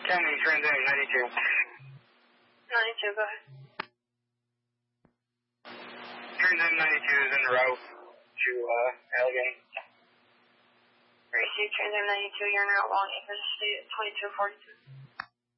Tell me, Trans Am 92. 92, go ahead. Trans Am 92 is en route to Allegheny. Receive Trans Am 92, you're en route along English State at 2242.